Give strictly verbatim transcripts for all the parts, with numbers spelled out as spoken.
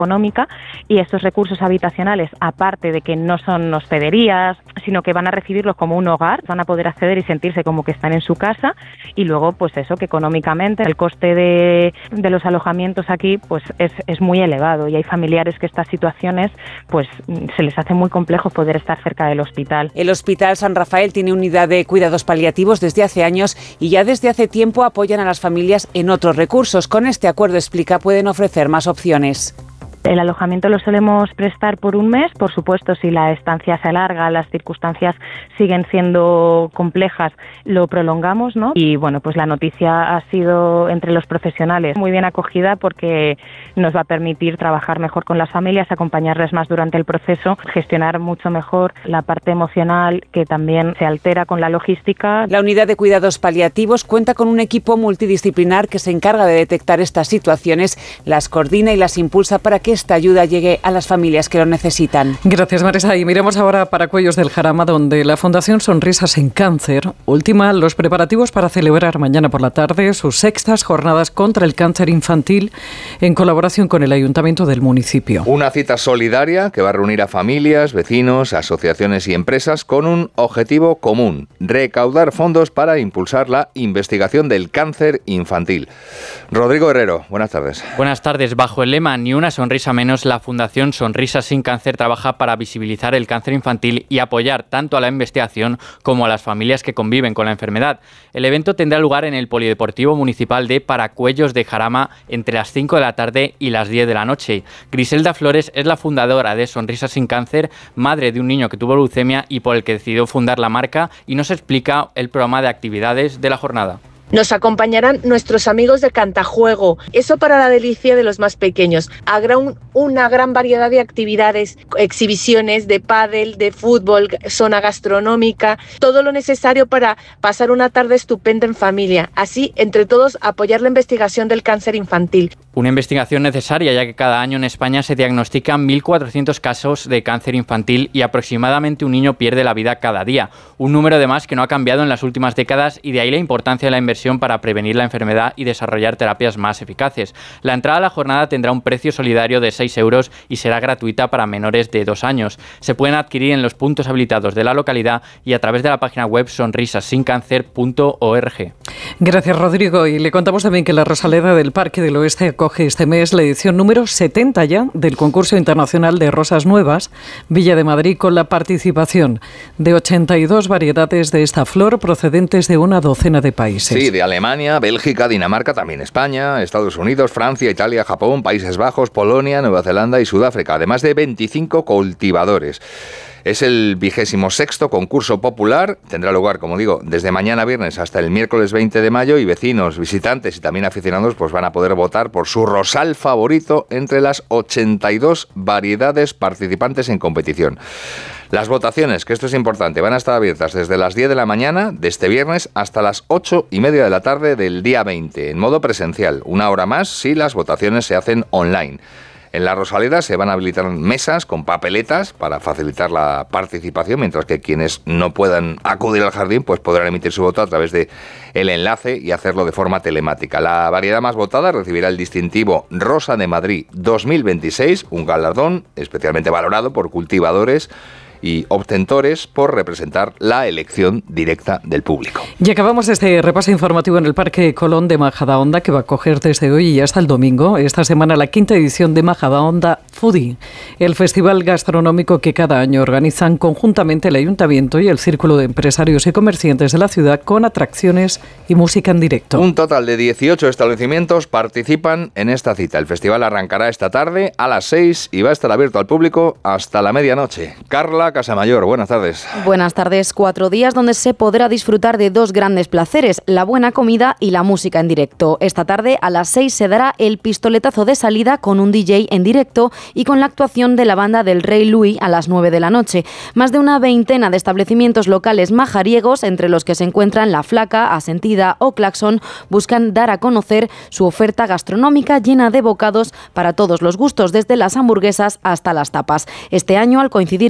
económica, y estos recursos habitacionales, aparte de que no son hospederías, sino que van a recibirlos como un hogar, van a poder acceder y sentirse como que están en su casa, y luego pues eso, que económicamente el coste de, de los alojamientos aquí pues es, es muy elevado, y hay familiares que estas situaciones pues se les hace muy complejo poder estar cerca del hospital. El Hospital San Rafael tiene unidad de cuidados paliativos desde hace años y ya desde hace tiempo apoyan a las familias en otros recursos. Con este acuerdo, explica, pueden ofrecer más opciones. El alojamiento lo solemos prestar por un mes, por supuesto, si la estancia se alarga, las circunstancias siguen siendo complejas, lo prolongamos, ¿no? Y bueno, pues la noticia ha sido entre los profesionales muy bien acogida porque nos va a permitir trabajar mejor con las familias, acompañarles más durante el proceso, gestionar mucho mejor la parte emocional que también se altera con la logística. La unidad de cuidados paliativos cuenta con un equipo multidisciplinar que se encarga de detectar estas situaciones, las coordina y las impulsa para que esta ayuda llegue a las familias que lo necesitan. Gracias, Marisa. Y miremos ahora para Cuellos del Jarama, donde la Fundación Sonrisas sin Cáncer ultima los preparativos para celebrar mañana por la tarde sus sextas jornadas contra el cáncer infantil en colaboración con el Ayuntamiento del municipio. Una cita solidaria que va a reunir a familias, vecinos, asociaciones y empresas con un objetivo común: recaudar fondos para impulsar la investigación del cáncer infantil. Rodrigo Herrero, buenas tardes. Buenas tardes. Bajo el lema Ni una sonrisa menos, la Fundación Sonrisas sin Cáncer trabaja para visibilizar el cáncer infantil y apoyar tanto a la investigación como a las familias que conviven con la enfermedad. El evento tendrá lugar en el Polideportivo Municipal de Paracuellos de Jarama entre las cinco de la tarde y las diez de la noche. Griselda Flores es la fundadora de Sonrisas sin Cáncer, madre de un niño que tuvo leucemia y por el que decidió fundar la marca, y nos explica el programa de actividades de la jornada. Nos acompañarán nuestros amigos de Cantajuego, eso para la delicia de los más pequeños. Habrá un, una gran variedad de actividades, exhibiciones de pádel, de fútbol, zona gastronómica, todo lo necesario para pasar una tarde estupenda en familia. Así, entre todos, apoyar la investigación del cáncer infantil. Una investigación necesaria, ya que cada año en España se diagnostican mil cuatrocientos casos de cáncer infantil y aproximadamente un niño pierde la vida cada día. Un número además que no ha cambiado en las últimas décadas, y de ahí la importancia de la inversión para prevenir la enfermedad y desarrollar terapias más eficaces. La entrada a la jornada tendrá un precio solidario de seis euros y será gratuita para menores de dos años. Se pueden adquirir en los puntos habilitados de la localidad y a través de la página web sonrisas sin cáncer punto org. Gracias, Rodrigo. Y le contamos también que la Rosaleda del Parque del Oeste acoge este mes la edición número setenta ya del concurso internacional de rosas nuevas Villa de Madrid, con la participación de ochenta y dos variedades de esta flor procedentes de una docena de países. Sí, de Alemania, Bélgica, Dinamarca, también España, Estados Unidos, Francia, Italia, Japón, Países Bajos, Polonia, Nueva Zelanda y Sudáfrica, además de veinticinco cultivadores. Es el vigésimo sexto concurso popular, tendrá lugar, como digo, desde mañana viernes hasta el miércoles veinte de mayo, y vecinos, visitantes y también aficionados pues van a poder votar por su rosal favorito entre las ochenta y dos variedades participantes en competición. Las votaciones, que esto es importante, van a estar abiertas desde las diez de la mañana de este viernes hasta las ocho y media de la tarde del día veinte, en modo presencial, una hora más si las votaciones se hacen online. En la Rosaleda se van a habilitar mesas con papeletas para facilitar la participación, mientras que quienes no puedan acudir al jardín pues podrán emitir su voto a través de el enlace y hacerlo de forma telemática. La variedad más votada recibirá el distintivo Rosa de Madrid dos mil veintiséis, un galardón especialmente valorado por cultivadores y obtentores por representar la elección directa del público. Y acabamos este repaso informativo en el Parque Colón de Majadahonda, que va a acoger desde hoy y hasta el domingo, esta semana, la quinta edición de Majadahonda Foodie, el festival gastronómico que cada año organizan conjuntamente el Ayuntamiento y el Círculo de Empresarios y Comerciantes de la ciudad, con atracciones y música en directo. Un total de dieciocho establecimientos participan en esta cita. El festival arrancará esta tarde a las seis y va a estar abierto al público hasta la medianoche. Carla Casamayor, buenas tardes. Buenas tardes. Cuatro días donde se podrá disfrutar de dos grandes placeres, la buena comida y la música en directo. Esta tarde a las seis se dará el pistoletazo de salida con un D J en directo y con la actuación de la banda del Rey Louis a las nueve de la noche. Más de una veintena de establecimientos locales majariegos, entre los que se encuentran La Flaca, Asentida o Claxon, buscan dar a conocer su oferta gastronómica llena de bocados para todos los gustos, desde las hamburguesas hasta las tapas. Este año, al coincidir con la celebración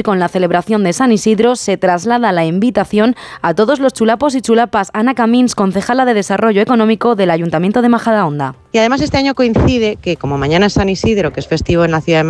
celebración de San Isidro se traslada la invitación a todos los chulapos y chulapas. Ana Camins, concejala de Desarrollo Económico del Ayuntamiento de Majadahonda. Y además este año coincide que, como mañana es San Isidro, que es festivo en la ciudad de